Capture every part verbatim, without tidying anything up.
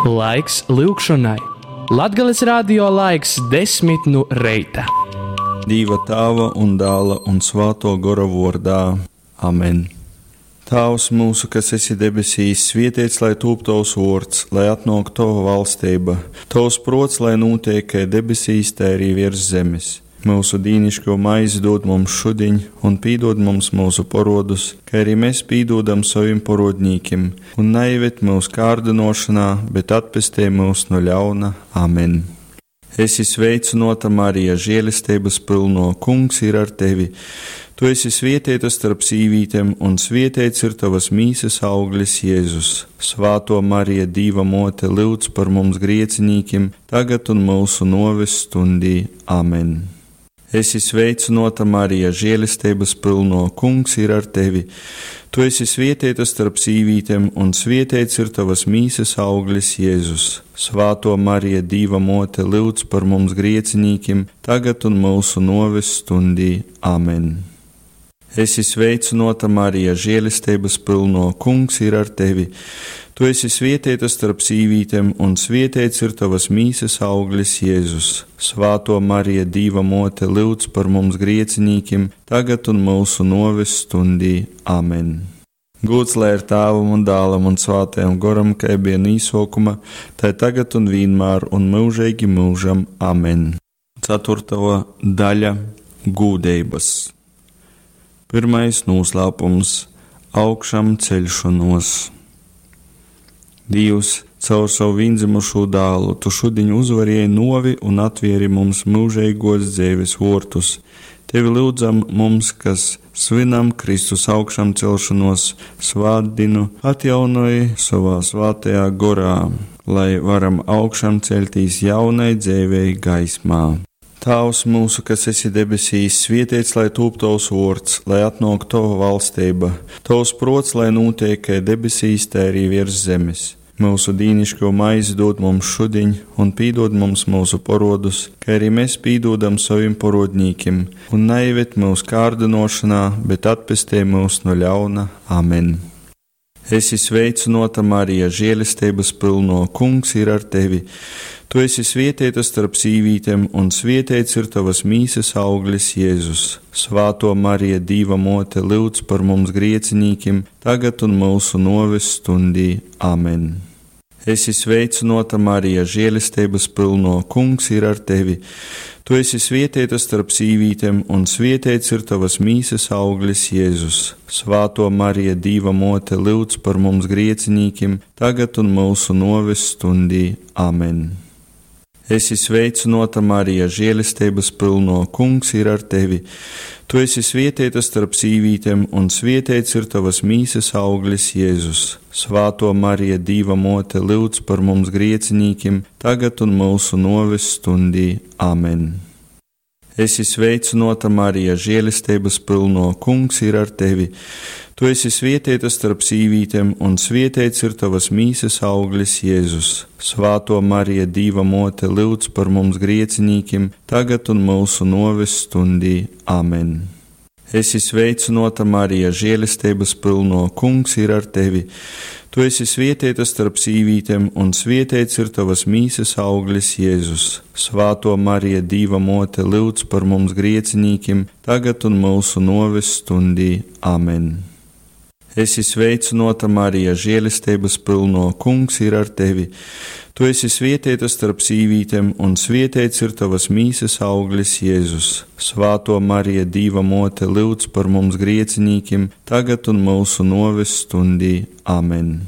Laiks lūgšanai. Latgales radio laiks desmit no reita. Dieva Tēva un Dēla un Svēto Gara vārdā. Amen. Tēvs mūsu, kas esi debesīs, svētīts lai top tavs vārds, lai atnāk tava valstība, tavs prots, lai notiek kā debesīs, tā arī virs zemes. Mūsu dīnišķo maizi dod mums šodien, un pīdod mums mūsu parodus, kā arī mēs pīdodam saviem parodnīkiem, un neieved mūsu kārdinošanā, bet atpestī mūs no ļauna. Amen. Esi sveicināta, Marija, žēlistības pilno, Kungs ir ar tevi. Tu esi svētīta starp sīvītēm, un svētīts ir tavas mīsas auglis, Jēzus. Svāto Marija, Dieva mote, lūdz par mums griecinīkiem, tagad un mūsu noves stundī. Amen. Esi sveicināta, Marija, žēlistības pilno, Kungs ir ar tevi. Tu esi svētīta starp sīvītēm, un svētīts ir tavas mīsas auglis, Jēzus. Svāto Marija, Dieva mote, lūdz par mums griecinīkiem, tagad un mūsu noves stundī. Amen. Esi sveicināta, Marija, žēlistības pilno, Kungs ir ar tevi. Tu esi svētīta starp sīvītēm, un svētīts ir tavas mīsas auglis, Jēzus. Svāto Marija, Dieva mote, lūdz par mums griecinīkiem, tagad un mūsu noves stundī. Amen. Gods lai ir Tēvam un Dēlam un Svētajam Garam, kā bija no sākuma, tā tagad un vienmēr un mūžīgi mūžam. Amen. Ceturtā daļa - gūdības. Pirmais noslēpums - augšām ceļšanos. Dievs, caur savu vienzimušo dēlu, tu šodien uzvarēji novi un atvieri mums mūžīgos dzīves vārtus. Tevi lūdzam mums, kas svinam Kristus augšām celšanos, svētdienu, atjaunoji savā svētajā gorā, lai varam augšām celtīs jaunai dzīvei gaismā. Tēvs mūsu, kas esi debesīs, svētīts lai top tavs vārds, lai atnāk tava valstība, tavs prots, lai notiek kā debesīs, tā arī virs zemes. Mūsu dīnišķo maizi dod mums šodien, un pīdod mums mūsu parodus, kā arī mēs pīdodam saviem parodnīkiem, un neieved mūsu kārdinošanā, bet atpestī mūs no ļauna. Amen. Esi sveicināta, Marija, žēlistības pilno, Kungs ir ar tevi. Tu esi svētīta starp sīvītēm, un svētīts ir tavas mīsas auglis, Jēzus. Svāto Marija, Dieva mote, lūdz par mums griecinīkiem, tagad un mūsu noves stundī. Amen. Esi sveicināta, Marija, žēlistības pilno, Kungs ir ar tevi. Tu esi svētīta starp sīvītēm, un svētīts ir tavas mīsas auglis, Jēzus. Svāto Marija, Dieva mote, lūdz par mums griecinīkiem, tagad un mūsu noves stundī. Amen. Esi sveicināta, Marija, žēlistības pilno, Kungs ir ar tevi. Tu esi svētīta starp sīvītēm, un svētīts ir tavas mīsas auglis, Jēzus. Svāto Marija, Dieva mote, lūdz par mums griecinīkiem, tagad un mūsu noves stundī. Amen. Esi sveicināta, Marija, žēlistības pilno, Kungs ir ar tevi. Tu esi svētīta starp sīvītēm, un svētīts ir tavas mīsas auglis, Jēzus. Svāto Marija, Dieva mote, lūdz par mums griecinīkiem, tagad un mūsu noves stundī. Amen. Esi sveicināta, Marija, žēlistības pilno, Kungs ir ar tevi. Tu esi svētīta starp sīvītēm, un svētīts ir tavas mīsas auglis, Jēzus. Svāto Marija, Dieva mote, lūdz par mums griecinīkiem, tagad un mūsu noves stundī. Amen. Esi sveicināta, Marija, žēlistības pilno, Kungs ir ar tevi. Tu esi svētīta starp sīvītēm, un svētīts ir tavas mīsas auglis, Jēzus. Svāto Marija, Dieva mote, lūdz par mums griecinīkiem, tagad un mūsu noves stundī. Amen.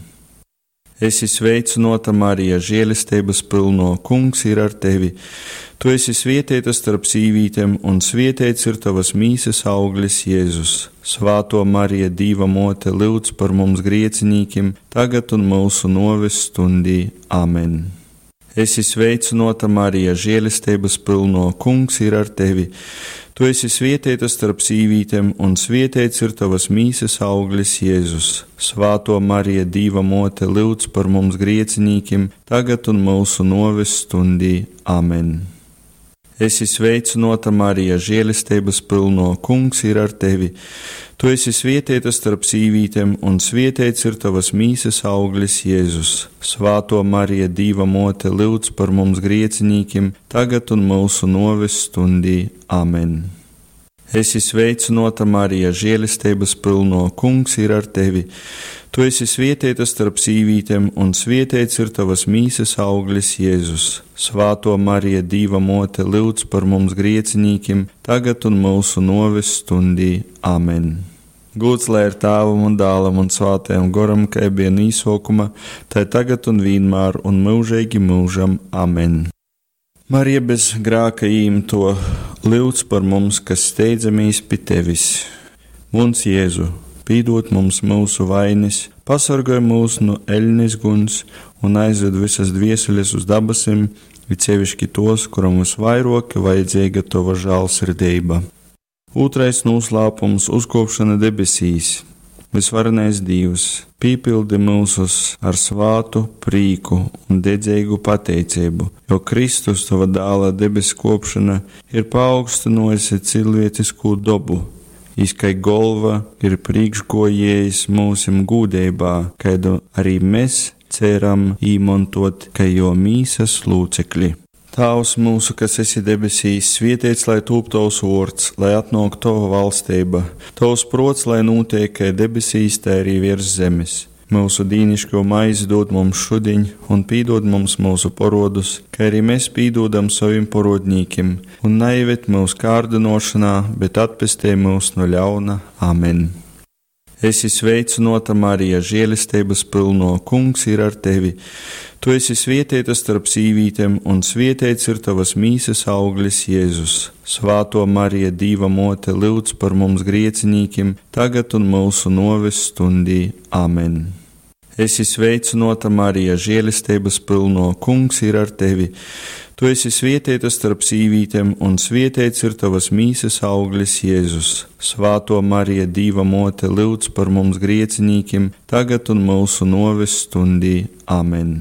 Esi sveicināta, Marija, žēlistības pilno, Kungs ir ar tevi. Tu esi svētīta starp sīvītēm, un svētīts ir tavas mīsas auglis, Jēzus. Svāto Marija, Dieva mote, lūdz par mums griecinīkiem, tagad un mūsu noves stundī. Amen. Esi sveicināta, Marija, žēlistības pilno, Kungs ir ar tevi. Tu esi svētīta starp sīvītēm, un svētīts ir tavas mīsas auglis, Jēzus. Svāto Marija, Dieva mote, lūdz par mums griecinīkiem, tagad un mūsu noves stundī. Amen. Esi sveicināta, Marija, žēlistības pilno, Kungs ir ar tevi. Tu esi svētīta starp sīvītēm, un svētīts ir tavas mīsas auglis, Jēzus. Svāto Marija, Dieva mote, lūdz par mums griecinīkiem, tagad un mūsu noves stundī. Amen. Esi sveicināta, Marija, žēlistības pilno, Kungs ir ar tevi. Tu esi svētīta starp sīvītēm, un svētīts ir tavas mīsas auglis, Jēzus. Svāto Marija, Dieva mote, lūdz par mums griecinīkiem, tagad un mūsu noves stundī. Amen. Gods lai ir Tēvam un Dēlam un Svētajam Garam, kā bija nīsokuma, tā tagad un vienmēr un mūžīgi mūžam. Amen. Marija bez grēka īmto, lūdz par mums, kas steidzamies pie tevis. Mums Jēzu, pīdot mums mūsu vainas, pasargāj mūs no eļņas guns un aizved visas dvieseles uz dabasim, it sevišķi tos, kuram visvairāk vajadzīga tava žēlsirdība. Otrais noslēpums - uzkopšana debesīs. Visvarenais Dievs, pīpildi mūsus ar svātu prīku un dedzīgu pateicību, jo Kristus, tava dēla debesu kopšana, ir paaugstinājusi cilvēcisku dobu. Izkai golva ir priekšgojējis mūsim gūdībā, kaidu arī mēs ceram īmontot, ka jo mīsas lūcekļi. Tēvs mūsu, kas esi debesīs, svētīts lai tūp tavs vārds, lai atnāk tava valstība, tavs prots, lai notiek kā debesīs, tā arī virs zemes. Mūsu dīnišķo maizi dod mums šodien, un pīdod mums mūsu parodus, kā arī mēs pīdodam saviem parodnīkiem, un neivet mūsu kārdinošanā, bet atpestē mūs no ļauna. Amen. Esi sveicināta, Marija, žēlistības pilno, Kungs ir ar tevi. Tu esi svētīta starp sīvītēm, un svētīts ir tavas mīsas auglis, Jēzus. Svāto Marija, Dieva mote, lūdz par mums griecinīkiem, tagad un mūsu noves stundī. Amen. Esi sveicināta, Marija, žēlistības pilno, Kungs ir ar tevi. Tu esi svētīta starp sīvītēm, un svētīts ir tavas mīsas auglis, Jēzus. Svāto Marija, Dieva mote, lūdz par mums griecinīkiem, tagad un mūsu noves stundī. Amen.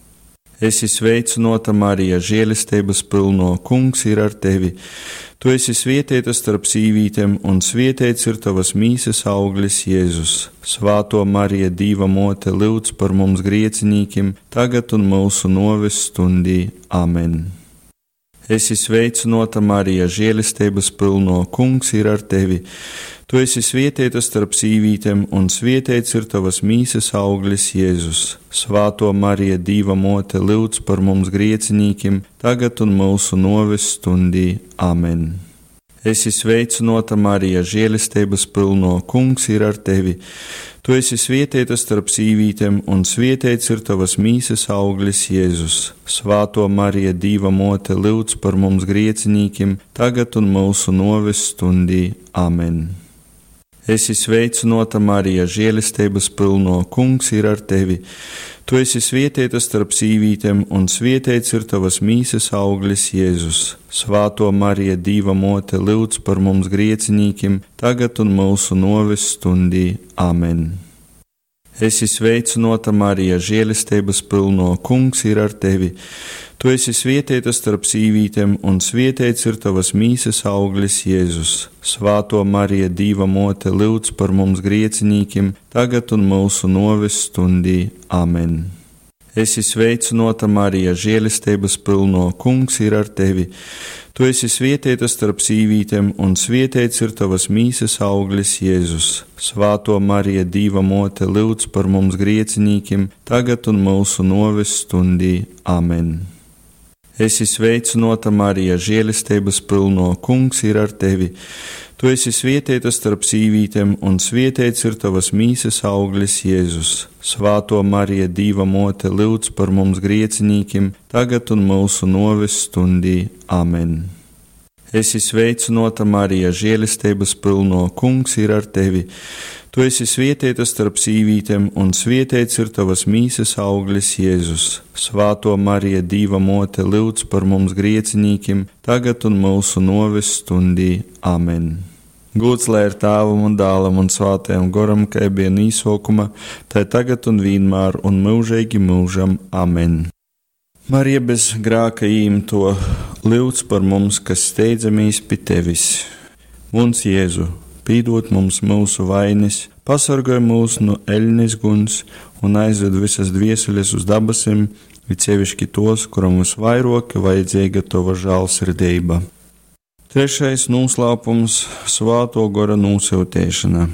Esi sveicināta, Marija, žēlistības pilno, Kungs ir ar tevi. Tu esi svētīta starp sīvītēm, un svētīts ir tavas mīsas auglis, Jēzus. Svāto Marija, Dieva mote, lūdz par mums griecinīkiem, tagad un mūsu noves stundī. Amen. Esi sveicināta, Marija, žēlistības pilno, Kungs ir ar tevi. Tu esi svētīta starp sīvītēm, un svētīts ir tavas mīsas auglis, Jēzus. Svāto Marija, Dieva mote, lūdz par mums griecinīkiem, tagad un mūsu noves stundī. Amen. Esi sveicināta, Marija, žēlistības pilno, Kungs ir ar tevi. Tu esi svētīta starp sīvītēm, un svētīts ir tavas mīsas auglis, Jēzus. Svāto Marija, Dieva mote, lūdz par mums griecinīkiem, tagad un mūsu noves stundī. Amen. Esi sveicināta, Marija, žēlistības pilno, Kungs ir ar tevi. Tu esi svētīta starp sīvītēm, un svētīts ir tavas mīsas auglis, Jēzus. Svāto Marija, Dieva mote, lūdz par mums griecinīkiem, tagad un mūsu noves stundī. Amen. Esi sveicināta, Marija, žēlistības pilno, Kungs ir ar tevi. Tu esi svētīta starp sīvītēm, un svētīts ir tavas mīsas auglis, Jēzus. Svāto Marija, Dieva mote, lūdz par mums griecinīkiem, tagad un mūsu noves stundī. Amen. Esi sveicināta, Marija, žēlistības pilno, Kungs ir ar tevi. Tu esi svētīta starp sīvītēm, un svētīts ir tavas mīsas auglis, Jēzus. Svāto Marija, Dieva mote, lūdz par mums griecinīkiem, tagad un mūsu noves stundī. Amen. Esi sveicināta, Marija, žēlistības pilno, Kungs ir ar tevi. Tu esi svētīta starp sīvītēm, un svētīts ir tavas mīsas auglis, Jēzus. Svāto Marija, Dieva mote, lūdz par mums griecinīkiem, tagad un mūsu noves stundī. Amen. Esi sveicināta, Marija, žēlistības pilno, Kungs ir ar tevi. Tu esi svētīta starp sīvītēm, un svētīts ir tavas mīsas auglis, Jēzus. Svāto Marija, Dieva mote, lūdz par mums griecinīkiem, tagad un mūsu noves stundī. Amen. Gods lai ir Tēvam un Dēlam un Svētajam Garam, kā bija nīsokuma, tā tagad un vienmēr un mūžīgi mūžam. Amen. Marija bez grēka īmto, lūdz par mums, kas steidzamies pie tevis. Mums Jēzu, pīdot mums mūsu vainas, pasargāj mūs no eļļas guns un aizved visas dvieseles uz dabasim, it sevišķi tos, kuram visvairāk vajadzīga tava žēlsirdība. Trešais noslēpums - Svāto gara nosūtīšana.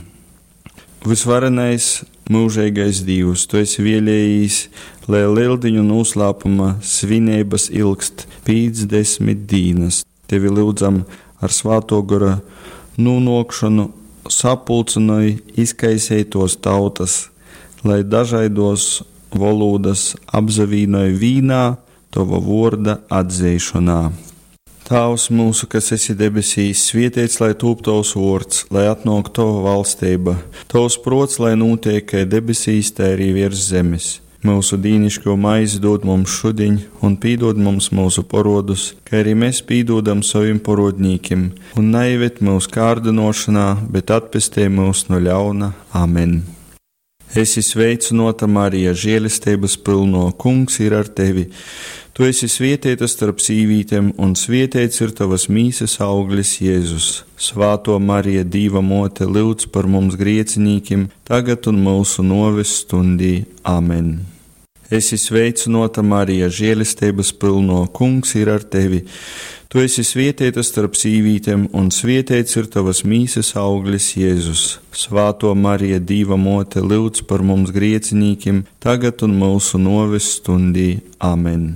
Visvarenais, mūžīgais Dievs, tu esi vēlējis, lai lieldiņu noslēpuma svinības ilgst piecdesmit dienas. Tevi lūdzam ar Svāto gara nonākšanu sapulcināja izkaisētos tautas, lai dažādos valodas apzavīnoja vīnā tava vārda atzīšanā. Tēvs mūsu, kas esi debesīs, svētīts lai tūp tavs vārds, lai atnāk tava valstība, tavs prots, lai notiek kā debesīs, tā arī virs zemes. Mūsu dīnišķo maizi dod mums šodien, un pīdod mums mūsu parodus, kā arī mēs pīdodam saviem parodnīkiem, un neieved mūsu kārdinošanā, bet atpestī mūs no ļauna. Amen. Esi sveicināta, Marija, žēlistības pilno, Kungs ir ar tevi. Tu esi svētīta starp sīvītēm, un svētīts ir tavas mīsas auglis, Jēzus. Svāto Marija, Dieva mote, lūdz par mums griecinīkiem, tagad un mūsu noves stundī. Amen. Esi sveicināta, Marija, žēlistības pilno, Kungs ir ar tevi. Tu esi svētīta starp sīvītēm, un svētīts ir tavas mīsas auglis, Jēzus. Svāto Marija, Dieva mote, lūdz par mums griecinīkiem, tagad un mūsu noves stundī. Amen.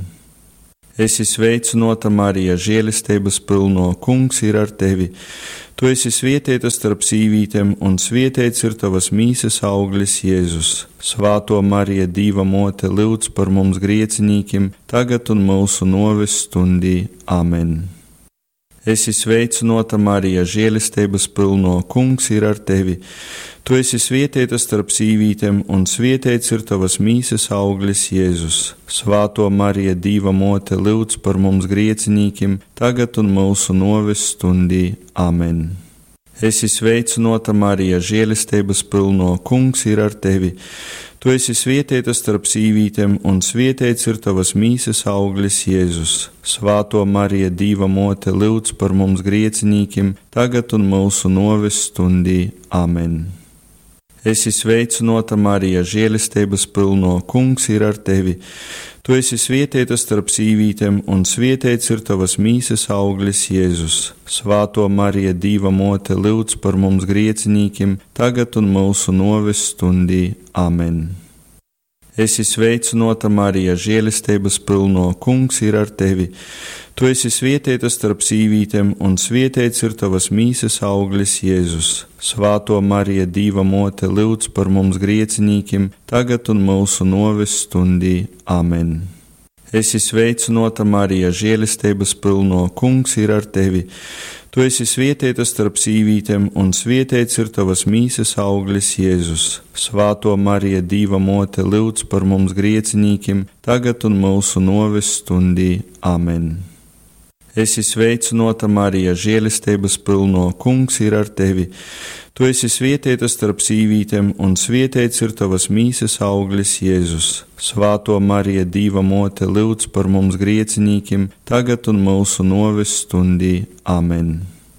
Esi sveicināta, Marija, žēlistības pilno, Kungs ir ar tevi. Tu esi svētīta starp sīvītēm, un svētīts ir tavas mīsas auglis, Jēzus. Svāto Marija, Dieva mote, lūdz par mums griecinīkiem, tagad un mūsu noves stundī. Amen. Esi sveicināta, Marija, žēlistības pilno, Kungs ir ar tevi. Tu esi svētīta starp sīvītēm, un svētīts ir tavas mīsas auglis, Jēzus. Svāto Marija, Dieva mote, lūdz par mums griecinīkiem, tagad un mūsu noves stundī. Amen. Esi sveicināta, Marija, žēlistības pilno, Kungs ir ar tevi. Tu esi svētīta starp sīvītēm, un svētīts ir tavas mīsas auglis, Jēzus. Svāto Marija, Dieva mote, lūdz par mums griecinīkiem, tagad un mūsu noves stundī. Amen. Esi sveicināta, Marija, žēlistības pilno, Kungs ir ar tevi. Tu esi svētīta starp sīvītēm, un svētīts ir tavas mīsas auglis, Jēzus. Svāto Marija, Dieva mote, lūdz par mums griecinīkiem, tagad un mūsu noves stundī. Amen. Esi sveicināta, Marija, žēlistības pilno, Kungs ir ar tevi. Tu esi svētīta starp sīvītēm, un svētīts ir tavas mīsas auglis, Jēzus. Svāto Marija, Dieva mote, lūdz par mums griecinīkiem, tagad un mūsu noves stundī. Amen. Esi sveicināta, Marija, žēlistības pilno, Kungs ir ar tevi. Tu esi svētīta starp sīvītēm, un svētīts ir tavas mīsas auglis, Jēzus. Svāto Marija, Dieva mote, lūdz par mums griecinīkiem, tagad un mūsu noves stundī. Amen. Esi sveicināta, Marija, žēlistības pilno, Kungs ir ar tevi. Tu esi svētīta starp sīvītēm, un svētīts ir tavas mīsas auglis, Jēzus. Svāto Marija, Dieva mote, lūdz par mums griecinīkiem, tagad un mūsu noves stundī. Amen.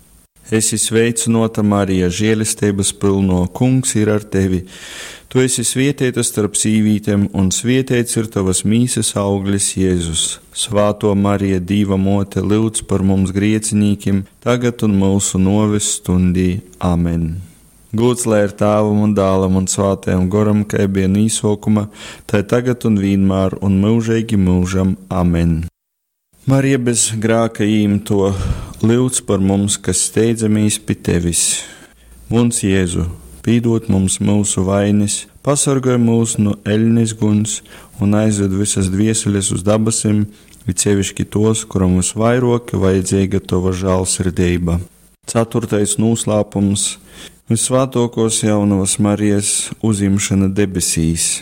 Esi sveicināta, Marija, žēlistības pilno, Kungs ir ar tevi. Tu esi svētīta starp sīvītēm, un svētīts ir tavas mīsas auglis, Jēzus. Svāto Marija, Dieva mote, lūdz par mums griecinīkiem, tagad un mūsu noves stundī. Amen. Gods lai ir Tēvam un Dēlam un Svētajam garam, kā bija no sākuma, tā tagad un vienmēr un mūžīgi mūžam. Amen. Marija bez grēka īmto, lūdz par mums, kas steidzamies pie tevis. Mums Jēzu, pīdot mums mūsu vainas, pasargāj mūs no eļļas guns un aizved visas dvieseles uz dabasim, it sevišķi tos, kuram visvairāk vajadzīga tava žēlsirdība. Ceturtais noslēpums - Visvētākos jaunavas Marijas uzņemšana debesīs.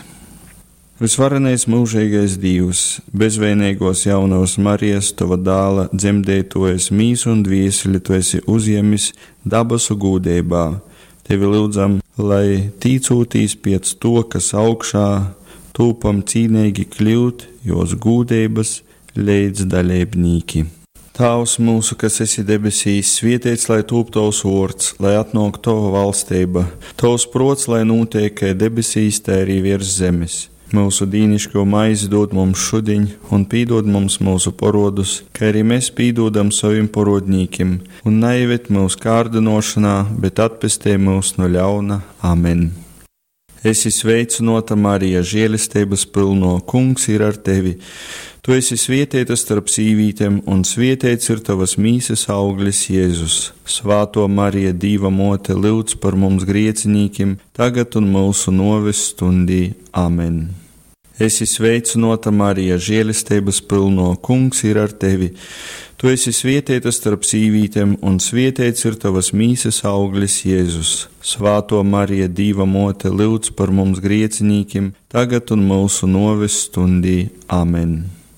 Visvarenais mūžīgais Dievs, bezvainīgos jaunavas Marijas, tava dēla dzemdētojas mīsu un dvieseli tu esi uzņemis dabasu gūdībā. Tevi lūdzam, lai tīcūtīs pēc to, kas augšā, tūpam cīnīgi kļūt, jos gūdības līdz dalībnīki. Tēvs mūsu, kas esi debesīs, svētīts lai top tavs vārds, lai atnāk tava valstība, tavs prots, lai notiek kā debesīs, tā arī virs zemes. Mūsu dīnišķo maizi dod mums šodien, un pīdod mums mūsu parodus, kā arī mēs pīdodam saviem parodnīkiem, un neieved mūsu kārdinošanā, bet atpestē mūs no ļauna. Amen. Esi sveicināta, Marija, žēlistības pilno, Kungs ir ar tevi. Tu esi svētīta starp sīvītēm, un svētīts ir tavas mīsas auglis, Jēzus. Svāto Marija, Dīva mote, lūdz par mums griecinīkiem, tagad un mūsu noves stundī. Amen. Esi sveicināta, Marija, žēlistības pilno, Kungs ir ar tevi. Tu esi svētīta starp sīvītēm, un svētīts ir tavas mīsas auglis, Jēzus. Svāto Marija, Dīva mote, lūdz par mums griecinīkiem, tagad un mūsu noves stundī. Amen.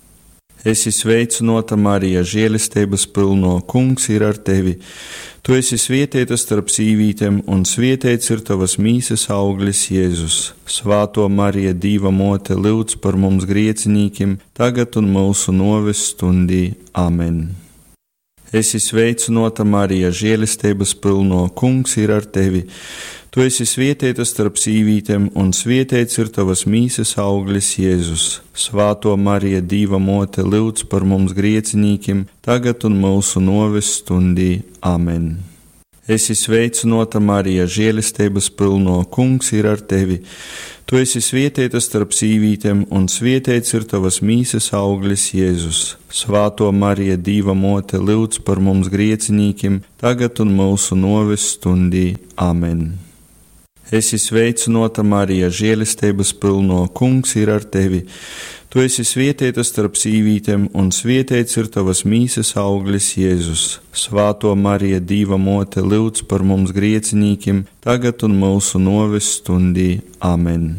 Esi sveicināta, Marija, žēlistības pilno, Kungs ir ar tevi. Tu esi svētīta starp sīvītēm, un svētīts ir tavas mīsas auglis, Jēzus. Svāto Marija, Dīva mote, lūdz par mums griecinīkiem, tagad un mūsu noves stundī. Amen. Esi sveicināta, Marija, žēlistības pilno, Kungs ir ar tevi. Tu esi svētīta starp sīvītēm, un svētīts ir tavas mīsas auglis, Jēzus. Svāto Marija, Dīva mote, lūdz par mums griecinīkiem, tagad un mūsu noves stundī. Amen. Esi sveicināta, Marija, žēlistības pilno, Kungs ir ar tevi. Tu esi svētīta starp sīvītēm, un svētīts ir tavas mīsas auglis, Jēzus. Svāto Marija, Dīva mote, lūdz par mums griecinīkiem, tagad un mūsu noves stundī. Amen. Esi sveicināta, Marija, žēlistības pilno, Kungs ir ar tevi. Tu esi svētīta starp sīvītēm, un svētīts ir tavas mīsas auglis, Jēzus. Svāto Marija, Dīva mote, lūdz par mums griecinīkiem, tagad un mūsu noves stundī. Amen.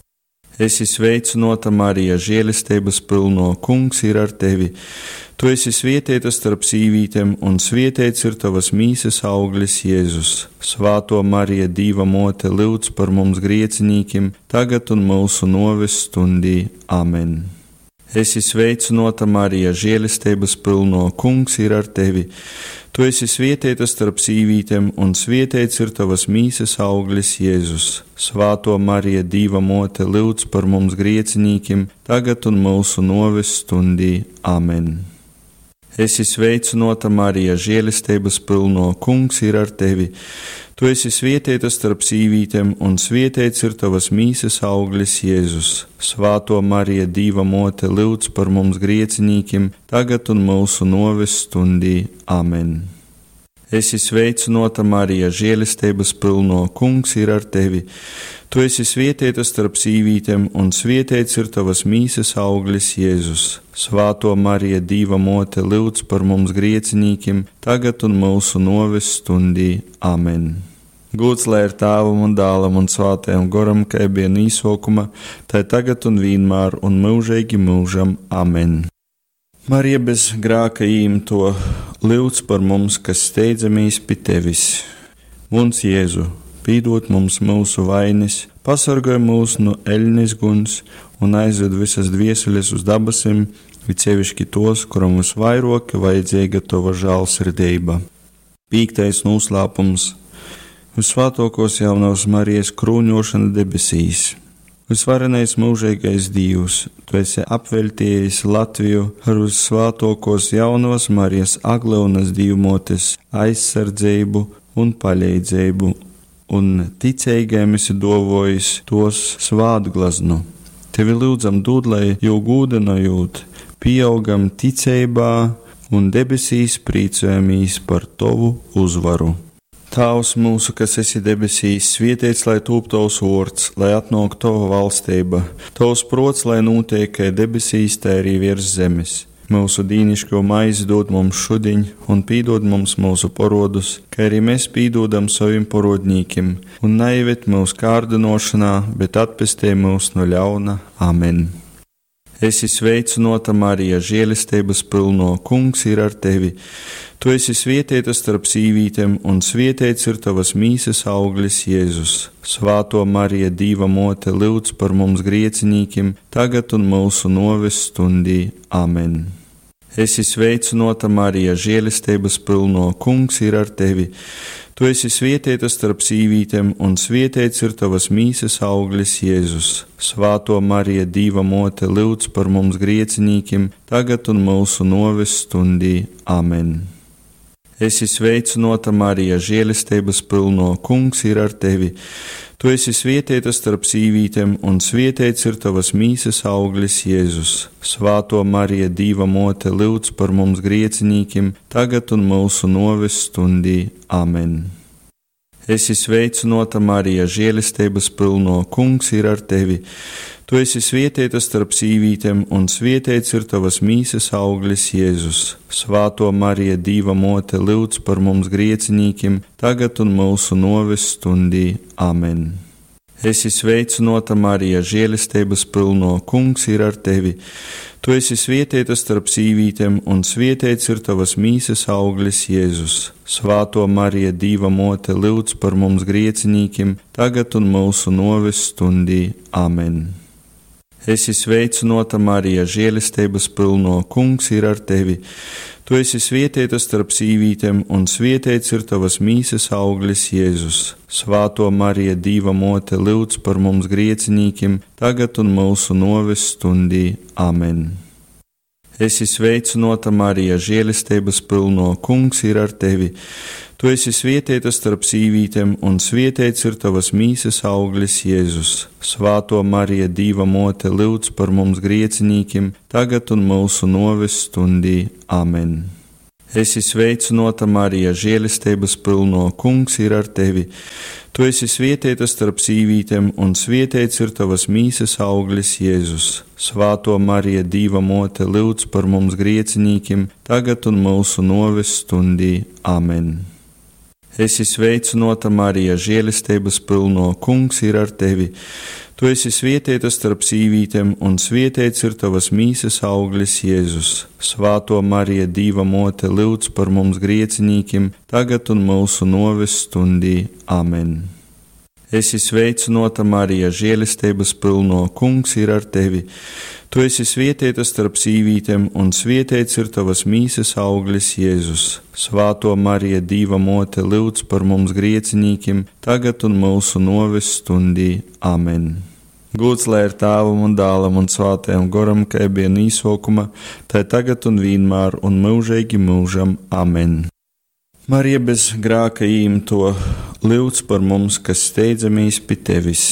Esi sveicināta, Marija, žēlistības pilno, Kungs ir ar tevi. Tu esi svētīta starp sīvītēm, un svētīts ir tavas mīsas auglis, Jēzus. Svāto Marija, Dīva mote, lūdz par mums griecinīkiem, tagad un mūsu noves stundī. Amen. Esi sveicināta, Marija, žēlistības pilno, Kungs ir ar tevi. Tu esi svētīta starp sīvītēm, un svētīts ir tavas mīsas auglis, Jēzus. Svāto Marija, Dīva mote, lūdz par mums griecinīkiem, tagad un mūsu noves stundī. Amen. Esi sveicināta, Marija, žēlistības pilno, Kungs ir ar tevi. Tu esi svētīta starp sīvītēm, un svētīts ir tavas mīsas auglis, Jēzus. Svāto Marija, Dīva mote, lūdz par mums griecinīkiem, tagad un mūsu noves stundī. Amen. Esi sveicināta, Marija, žēlistības pilno, Kungs ir ar tevi. Tu esi svētīta starp sīvītēm, un svētīts ir tavas mīsas auglis, Jēzus. Svāto Marija, Dīva mote, lūdz par mums griecinīkiem, tagad un mūsu noves stundī. Amen. Gods lai ir Tēvam un Dēlam un Svētajam Garam, kā bija no sākuma, tā tagad un vienmēr un mūžīgi mūžam. Amen. Marija bez grēka īmto, lūdz par mums, kas steidzamies pie tevis. Mums Jēzu, pīdot mums mūsu vainas, pasargāj mūs no eļņas guns un aizved visas dvieseles uz dabasim, it sevišķi tos, kuram visvairāk vajadzīga tava žēlsirdība. Pīktais noslēpums. Visvētākos jaunās Marijas krūņošana debesīs. Visvarenais mūžīgais Dievs, tu esi apveltījis Latviju ar visvētākos jaunās Marijas aglaunas Dievmotes aizsardzību un palīdzību, un ticīgiem esi dovojis tos svātglaznu. Tevi lūdzam dod, lai jau gūdinājot, pieaugam ticībā un debesīs priecājamies par tavu uzvaru. Tēvs mūsu, kas esi debesīs, svētīts lai top tavs vārds, lai atnāk tava valstība, tavs prots, lai notiek kā debesīs, tā arī virs zemes. Mūsu dīnišķo maizi dod mums šodien, un pīdod mums mūsu parodus, kā arī mēs pīdodam saviem parodnīkiem, un neieved mūsu kārdinošanā, bet atpestē mūs no ļauna. Amen. Esi sveicināta, Marija, žēlistības pilno, Kungs ir ar tevi. Tu esi svētīta starp sīvītēm, un svētīts ir tavas mīsas auglis, Jēzus. Svāto Marija, Dīva mote, lūdz par mums griecinīkiem, tagad un mūsu noves stundī. Amen. Esi sveicināta, Marija, žēlistības pilno, Kungs ir ar tevi. Tu esi svētīta starp sīvītēm, un svētīts ir tavas mīsas auglis, Jēzus. Svāto Marija, Dieva mote, lūdz par mums griecinīkiem, tagad un mūsu noves stundī. Amen. Esi sveicināta, Marija, žēlistības pilno, Kungs ir ar tevi. Tu esi svētīta starp sīvītēm, un svētīts ir tavas mīsas auglis, Jēzus. Svāto Marija, Dieva mote, lūdz par mums griecinīkiem, tagad un mūsu noves stundī. Amen. Esi sveicināta, Marija, žēlistības pilno, Kungs ir ar tevi. Tu esi svētīta starp sīvītēm, un svētīts ir tavas mīsas auglis, Jēzus. Svāto Marija, Dieva mote, lūdz par mums griecinīkiem, tagad un mūsu noves stundī. Amen. Esi sveicināta, Marija, žēlistības pilno, Kungs ir ar tevi. Tu esi svētīta starp sīvītēm, un svētīts ir tavas mīsas auglis, Jēzus. Svāto Marija, Dieva mote, lūdz par mums griecinīkiem, tagad un mūsu noves stundī. Amen. Esi sveicināta, Marija, žēlistības pilno, Kungs ir ar tevi. Tu esi svētīta starp sīvītēm, un svētīts ir tavas mīsas auglis, Jēzus. Svāto Marija, Dieva mote, lūdz par mums griecinīkiem, tagad un mūsu noves stundī. Amen. Esi sveicināta, Marija, žēlistības pilno, Kungs ir ar tevi. Tu esi svētīta starp sīvītēm, un svētīts ir tavas mīsas auglis, Jēzus. Svāto Marija, Dieva mote, lūdz par mums griecinīkiem, tagad un mūsu noves stundī. Amen. Esi sveicināta, Marija, žēlistības pilno, Kungs ir ar tevi. Tu esi svētīta starp sīvītēm, un svētīts ir tavas mīsas auglis, Jēzus. Svāto Marija, Dieva mote, lūdz par mums griecinīkiem, tagad un mūsu noves stundī. Amen. Esi sveicināta, Marija, žēlistības pilno, Kungs ir ar tevi. Tu esi svētīta starp sīvītēm, un svētīts ir tavas mīsas auglis, Jēzus. Svāto Marija, Dieva mote, lūdz par mums griecinīkiem, tagad un mūsu noves stundī. Amen. Esi sveicināta, Marija, žēlistības pilno, Kungs ir ar tevi. Tu esi svētīta starp sīvītēm, un svētīts ir tavas mīsas auglis, Jēzus. Svāto Marija, Dieva mote, lūdz par mums griecinīkiem, tagad un mūsu noves stundī. Amen. Gods lai ir Tēvam un Dēlam un Svētajam Garam, kā bija no sākuma, tā tagad un vienmēr un mūžīgi mūžam. Amen. Marija bez grēka īmto, lūdz par mums, kas steidzamies pie tevis.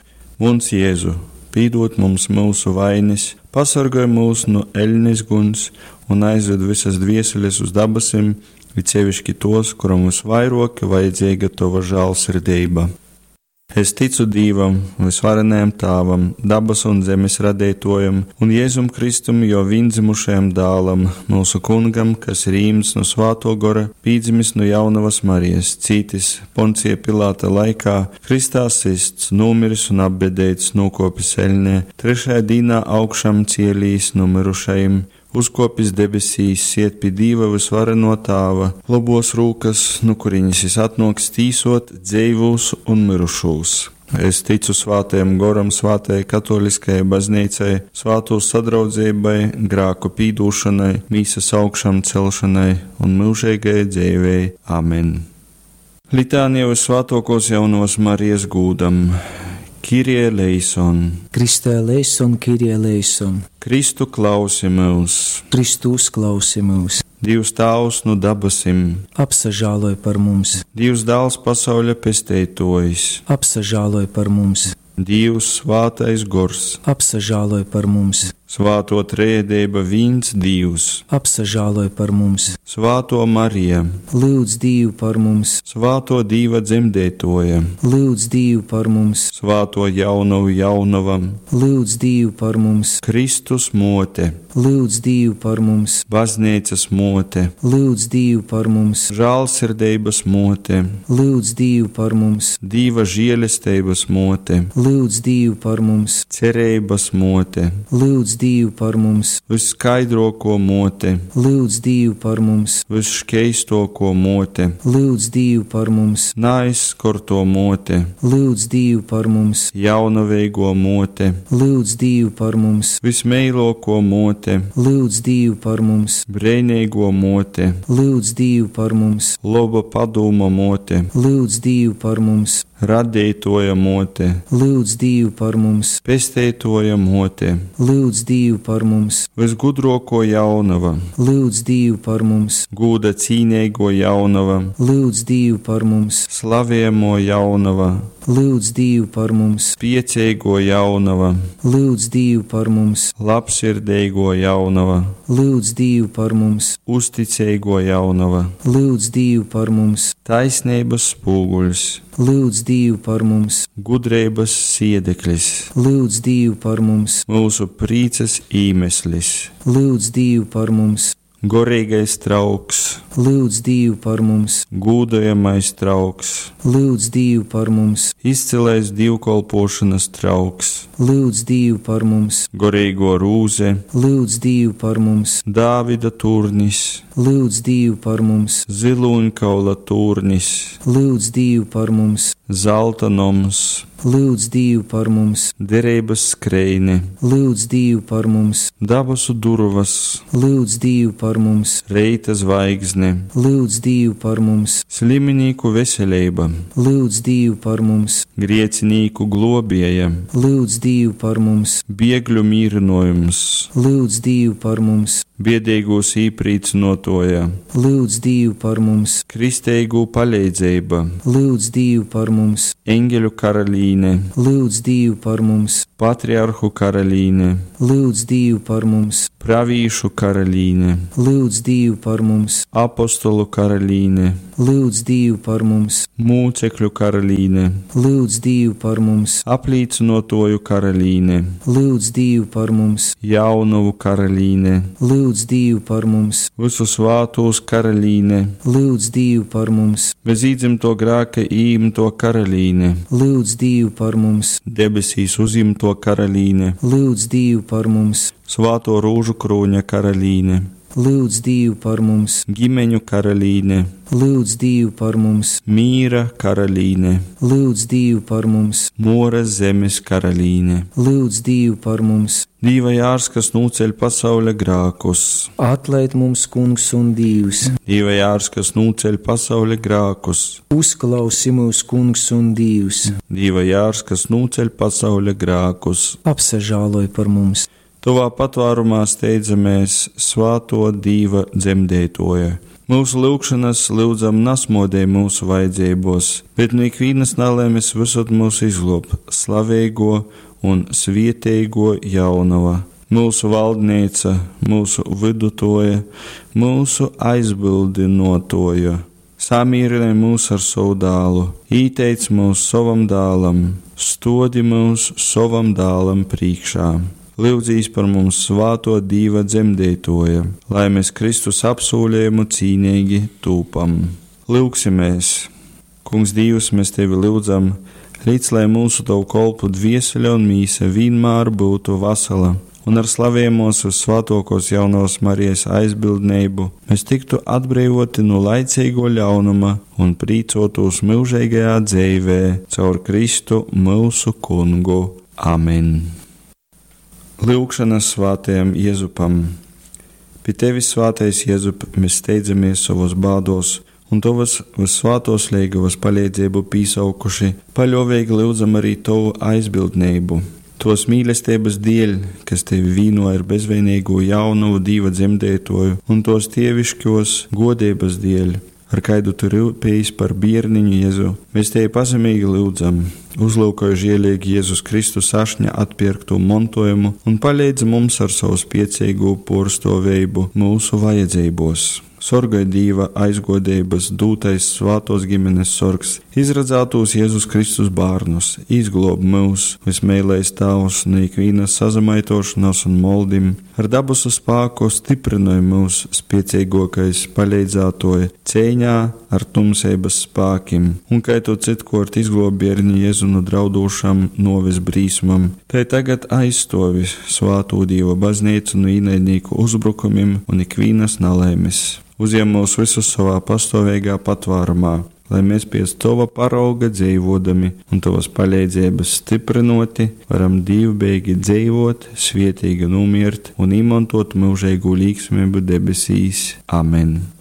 Mums Jēzu, pīdot mums mūsu vainas, pasargāj mūs no eļļas guns un aizved visas dvieseles uz dabasim, it sevišķi tos, kuram visvairāk vajadzīga tava žēlsirdība. Es ticu Dievam, visvarenajam Tēvam, dabas un zemes radītojam, un Jēzum Kristum, jo viendzimušajam dēlam, mūsu kungam, kas ir īmts no Svāto Gora, pīdzimis no jaunavas Marijas, cītis Poncija Pilāta laikā, Kristā sists, nomiris un apbedēts, nokopis eļņē, trešajā dīnā augšām cielīs no mirušajiem, uzkopis debesīs, iet pie Dieva visvareno Tēva, labos rūkas, no kuriņas es atnoks tīsot dzīvūs un mirušūs. Es ticu Svātajam Goram, Svātajai katoliskajai baznīcai, Svāto sadraudzībai, grāku pīdūšanai, mīsas augšām celšanai un mūžīgai dzīvei. Amen. Litānija uz Svātokos jaunavas Marijas gūdam. Kyrie eleison. Kristē eleison, Kyrie eleison. Kristu klausi mūs. Kristus klausi mūs. Dievs Tēvs no dabasim. Apsažāloj par mums. Dievs Dēls pasauļa pestētojs. Apsažāloj par mums. Dievs Svātais Gors. Apsažāloj par mums. Svāto trēdība viens Dievs. Apsažāloj par mums. Svāto Marija. Lūdz Dievu par mums. Svāto Dieva dzemdētoja. Lūdz Dievu par mums. Svāto jaunavu jaunavam. Lūdz Dievu par mums. Kristus mote. Lūdz Dievu par mums. Baznīcas mote. Lūdz Dievu par mums. Žēlsirdības mote. Lūdz Dievu par mums. Dieva žēlestības mote. Lūdz Dievu par mums. Cerības mote. Lūdz Dievu par mums, visskaidrāko mote, lūdz Dievu par mums, visšķeistāko mote, lūdz Dievu par mums, neaizskorto mote, lūdz Dievu par mums, jaunaveigo mote, lūdz Dievu par mums, vismeilāko mote, lūdz Dievu par mums, brēnīgo mote, lūdz Dievu par mums, laba padūma mote, lūdz Dievu par mums, radītoja mote, lūdz Dievu par mums, pestētoja mote, lūdz Dievu par mums, visgudrāko jaunava, lūdz Dievu par mums, gūda cīnīgo jaunava, lūdz Dievu par mums, slavējamo jaunava, lūdz Dievu par mums, piecīgo jaunava, lūdz Dievu par mums, labsirdīgo jaunava, lūdz Dievu par mums, uzticīgo jaunava, lūdz Dievu par mums, taisnības spūguļs, lūdz Dievu par mums, gudrības siedeklis, lūdz Dievu par mums, mūsu prīces īmeslis, lūdz Dievu par mums, gorīgais trauks, lūdz Dievu par mums, gūdojamais trauks, lūdz Dievu par mums, izcilais divkolpošanas trauks, lūdz Dievu par mums, gorīgo rūze, lūdz Dievu par mums, Dāvida turnis, lūdz Dievu par mums, ziloņkaula turnis, lūdz Dievu par mums, zelta noms, lūdz Dievu par mums, derības skreine, lūdz Dievu par mums, dabasu durvas, lūdz Dievu par mums, reita zvaigzne, lūdz Dievu par mums, sliminīku veselība, lūdz Dievu par mums, griecinīku globieja, lūdz Dievu par mums, biegļu mīrinojums, lūdz Dievu par mums, biedīgūs īprīcinotoja, lūdz Dievu par mums, kristeigu palīdzība, lūdz Dievu par mums, eņģeļu karalīne, lūdz Dievu par mums, patriarhu karalīne, lūdz Dievu par mums, pravīšu karalīne, lūdz Dievu par mums, apostolu karalīne, lūdz Dievu par mums, mūcekļu karalīne, lūdz Dievu par mums, aplīcinotoju karalīne, lūdz Dievu par mums, jaunavu karalīne, lūdz Dievu par mums, visu svātos karalīne, lūdz Dievu par mums, bez īdzimto grāka īmto karalīne, lūdz Dievu par mums, debesīs uzimto karalīne, lūdz Dievu par mums, svāto rūžu krūņa karalīne, lūdz Dievu par mums, ģimeņu karalīne, lūdz Dievu par mums, mīra karalīne, lūdz Dievu par mums, mūra zemes karalīne, lūdz Dievu par mums, Dieva jārs, kas nūceļ pasaules grākus, atlaid mums, Kungs un Dievs, Dieva jārs, kas nūceļ pasaules grākus, uzklausi mūs, Kungs un Dievs, Dieva jārs, kas nūceļ pasaules grākus, apsažāloj par mums, tuvā patvārumā steidzamies svāto Dieva dzemdētoja. Mūsu lūgšanas lūdzam nasmodē mūsu vajadzībos, bet no ikvienas nalēmes visot mūsu izglāb, slavēgo un svietēgo jaunava, mūsu valdnīca, mūsu vidutoja, mūsu aizbildinotoja. Samīrinē mūs ar savu dālu, īteic mūs savam dālam, stodi mūs savam dālam priekšā. Lūdzīs par mums svāto Dieva dzemdētoja, lai mēs Kristus apsūlējumu cīnīgi tūpam. Lūksimies, Kungs Dievs, mēs Tevi lūdzam, līdz lai mūsu Tavu kolpu dvieseļa un mīsa vienmēr būtu vasala, un ar slavējumus uz svātokos jaunās Marijas aizbildnību mēs tiktu atbrīvoti no laicīgo ļaunuma un prīcotos mūžīgajā dzīvē caur Kristu mūsu Kungu. Amen. Lūkšanas svātajam Jēzupam. Pie Tevis, svātais Jēzup, mēs steidzamies savos bādos, un Tavas visvātos liegavas palīdzību pīsaukuši, paļovīgi lūdzam arī Tavu aizbildnību. Tos mīlestības dēļ, kas Tevi vīnoja ar bezvainīgu jaunavu Dieva dzemdētoju, un tos tievišķos godības dēļ, ar kaidu Tu rūpējies par bērniņu Jēzu, mēs Tevi pazemīgi lūdzam, uzlūkoju žielīgi Jēzus Kristus ašņa atpirktu montojumu un palīdz mums ar savu spiecīgu porstovējumu mūsu vajadzībos. Sorgai Dieva aizgodības dūtais svātos ģimenes sorgs, izradzātos Jēzus Kristus bārnus, izglob mūs, vismēlējs Tavs no ikvienas sazamaitošanās un moldim, ar dabusu spāku stiprināja mūs spiecīgākais palīdzātoja cēņā ar tumsības spākim, un kai tu citkort izglobierni Jēzu no draudošam novis brīsmam, tai tagad aizstovi svātū Dieva baznīcu no īnaidnieku uzbrukumiem un ikvīnas nelaimes. Uzņem mūs visus savā pastāvīgā patvārumā, lai mēs pēc tava parauga dzīvodami un tavas palīdzības stiprinoti, varam divbeigi dzīvot, svietīgi numirt un izmantot mūžīgu līgsmību debesīs. Amen!